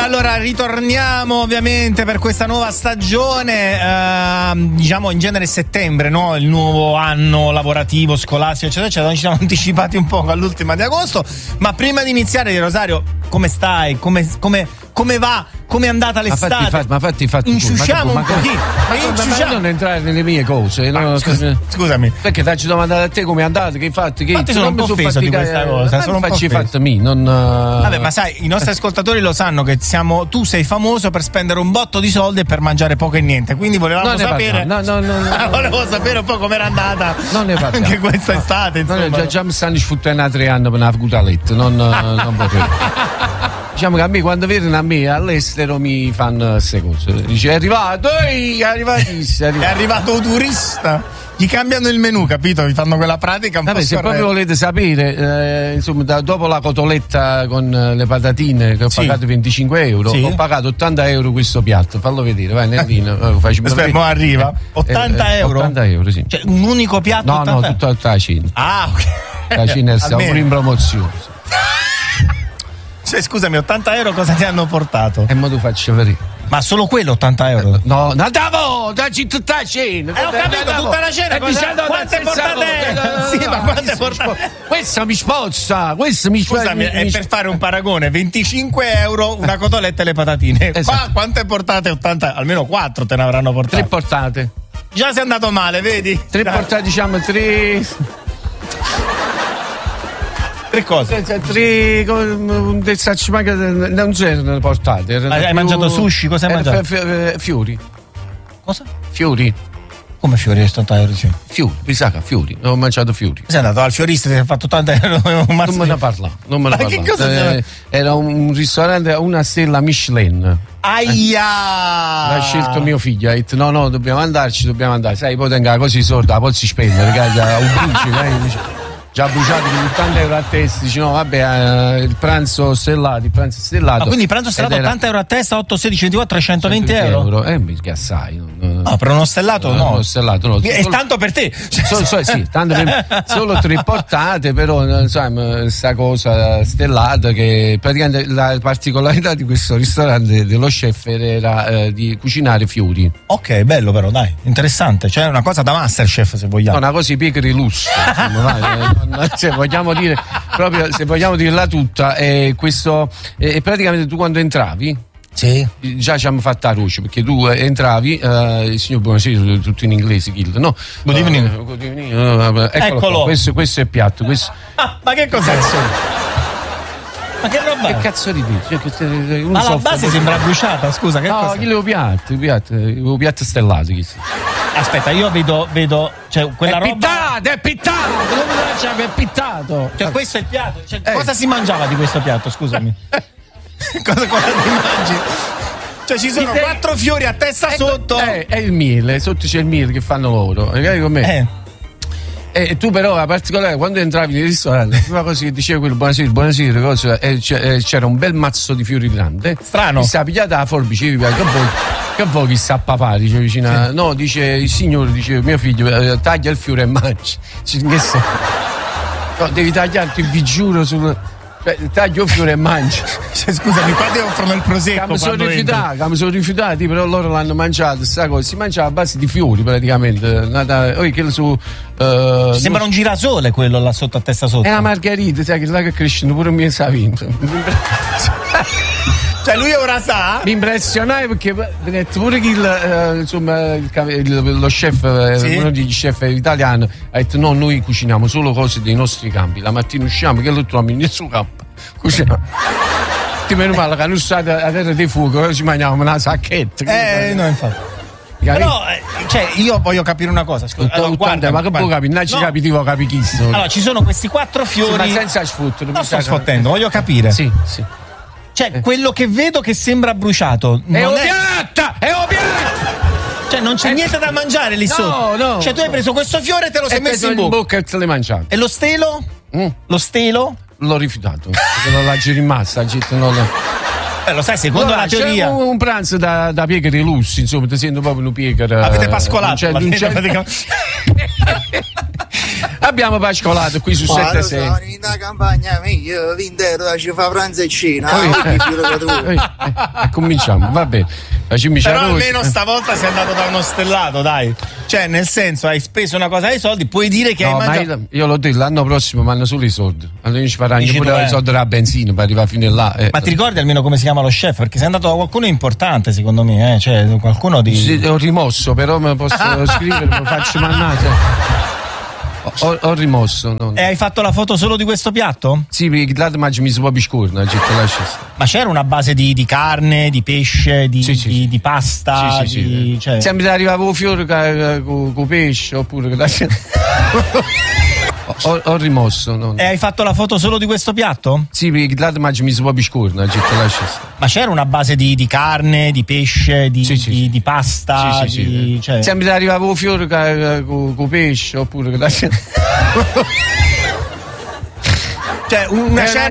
Allora, ritorniamo ovviamente per questa nuova stagione, diciamo in genere settembre, no? Il nuovo anno lavorativo, scolastico, eccetera, eccetera. Noi ci siamo anticipati un po' all'ultima di agosto, ma prima di iniziare, Rosario, come stai? Come va? Come è andata l'estate? Ma fatti inciuciamo un pochino. Ma non entrare nelle mie cose. No? Scusami. Perché ti ho domandato a te come è andata, che hai fatto? Ma ti sono un po' offeso di questa cosa. Sono un po' fatto me, non... Vabbè, ma sai, i nostri ascoltatori lo sanno che tu sei famoso per spendere un botto di soldi e per mangiare poco e niente. Quindi volevamo sapere. Volevo sapere un po' com'era andata. Non ne parliamo. Anche questa estate. Insomma. Già mi stanno sfottendo 3 anni per una gutaletta. Non vorrei. Diciamo che a me quando vedono a me all'estero mi fanno queste cose. Dice è arrivato, è arrivato un turista. Gli cambiano il menù, capito? Vi fanno quella pratica un po' se proprio volete sapere, insomma, dopo la cotoletta con le patatine che ho pagato 25 euro, ho pagato 80 euro questo piatto. Fallo vedere, vai nel vino. Aspetta, mo arriva. 80 euro? 80 euro, sì. Cioè, un unico piatto? No, 80 tutta la cena. Ah, ok. La cena è pure in promozione. Cioè, scusami, 80 euro cosa ti hanno portato? E mo tu faccio vedere. Ma solo quello 80 euro? No, andavo, dacci tutta la cena. Ho capito, tutta la cena. Quante portate? Sì, ma quante portate? Questo mi spozza, Scusami, è per fare un paragone, 25 euro una cotoletta e le patatine. Esatto. Qua quante portate? 80, almeno 4 te ne avranno portate. 3 portate. Già sei andato male, vedi? 3 portate, diciamo 3... 3 cose? 3 del saccimaga non c'erano portate. Hai mangiato sushi? Cosa hai mangiato? Fiori. Cosa? Fiori. Come fiori? 80 euro? Sì. Fiori, mi sa che fiori. Ho mangiato fiori. Sei andato al fiorista e ti hai fatto 80 euro? Non me ne parla. Ma che cosa? Era un ristorante a una stella Michelin. Aia! L'ha scelto mio figlio, ha detto no, dobbiamo andare. Sai, poi tenga così sorda, poi si spende, perché un dice. Già bruciati di 80 euro a testa, dice no vabbè, il pranzo stellato. Ma quindi il pranzo stellato 80 euro a testa, 8, 16, 24, 320 euro? Che assai. No, per uno stellato no. Uno stellato no. È tanto per te. Sì, tanto per solo 3 portate, però insomma, sta cosa stellata che praticamente la particolarità di questo ristorante dello chef era di cucinare fiori. Ok, bello però, dai, interessante. Cioè una cosa da Masterchef, se vogliamo. Una cosa piccola lusso, se vogliamo dire proprio, se vogliamo dirla tutta, questo praticamente tu quando entravi già ci hanno fatto la luce, perché tu entravi, il signor buonasera, tutto in inglese, no? Good evening. Eccolo. Questo è il piatto. Ma che cos'è? Ma che roba? Che cazzo di dici? Ma la base sembra bruciata, scusa, che cosa? No, i piatti stellati. Aspetta, io vedo cioè quella roba. È pittato! Come è pittato? Cioè questo è il piatto. Cioè, cosa si mangiava di questo piatto, scusami? cosa ti mangi? Cioè ci sono 4 fiori a testa sotto. È il miele, sotto c'è il miele che fanno loro. Magari con me. E tu però la particolare quando entravi nel ristorante prima così diceva quello buonasera cosa, c'era un bel mazzo di fiori grande, strano, mi sta pigliata la forbice, che vuoi chi sta a papà, dice vicino, no, dice il signore, dice mio figlio taglia il fiore e mangia, no, devi tagliarti, vi giuro taglio il fiore e mangia. Scusami, qua ti offrono il prosecco. Mi sono rifiutati, però loro l'hanno mangiato sta cosa. Si mangiava a base di fiori praticamente. Sembra un girasole quello là sotto a testa sotto. È una margherita, sai che là che crescono pure mi sa vinto. Cioè lui ora sa? Mi impressionai perché pure lo chef, uno degli chef italiani ha detto no, noi cuciniamo solo cose dei nostri campi, la mattina usciamo che lo troviamo nel suo campo, cuciniamo. Ti meno male che non state a terra di fuoco, ci mangiamo una sacchetta. No, infatti. Però, cioè, io voglio capire una cosa. Scusa, allora, guarda, ma che può capire? Non ci capitivo capichissimo. Allora, ci sono questi 4 fiori. Sì, ma senza sfottere. Non sto sfottendo, voglio capire. Sì. Cioè, quello che vedo che sembra bruciato. È un piatto! Cioè, non c'è niente da mangiare lì sotto. No. Cioè, tu hai preso questo fiore e te lo sei messo in bocca e te l'hai mangiato. E lo stelo? Lo stelo? L'ho rifiutato. Perché non l'ha rimasta. Lo sai, secondo la teoria. C'è un pranzo da piegare lussi, insomma, ti sento proprio un piegare. Avete pascolato. Abbiamo pascolato qui su 7-6. In campagna mia, l'intero ci fa pranzo e cena. Cominciamo, va bene. Però almeno stavolta sei andato da uno stellato, dai. Cioè, nel senso, hai speso una cosa dei soldi, puoi dire che hai mangiato. Io l'ho detto, l'anno prossimo mi hanno solo i soldi. Allora ci faranno pure i soldi della benzina per arrivare fino là. Ma ti ricordi almeno come si chiama lo chef? Perché sei andato da qualcuno importante, secondo me, Cioè, qualcuno di. Sì, ho rimosso, però me lo posso scrivere, lo faccio mannate. Ho rimosso. No. E hai fatto la foto solo di questo piatto? Sì, perché là mi si può biscorna. Ma c'era una base di carne, di pesce, di pasta? Sì. Cioè... Sempre arrivavo fiore con pesce oppure. Ho rimosso. No. E hai fatto la foto solo di questo piatto? Sì, perché là mi si può biscorna. Ma c'era una base di carne, di pesce, di pasta? Sì. Cioè... Sempre arrivavo fiore con pesce oppure. Cioè una